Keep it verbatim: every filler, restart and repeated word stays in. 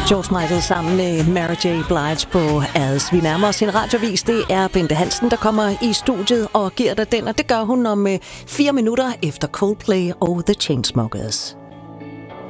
George Michael sammen med Mary J. Blige på As. Vi nærmer os en radiovis. Det er Bente Hansen, der kommer i studiet og giver dig den, og det gør hun om fire minutter efter Coldplay og The Chainsmokers.